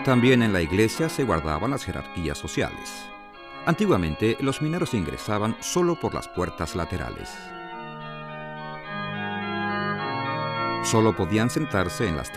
También en la iglesia se guardaban las jerarquías sociales. Antiguamente, los mineros ingresaban solo por las puertas laterales. Solo podían sentarse en las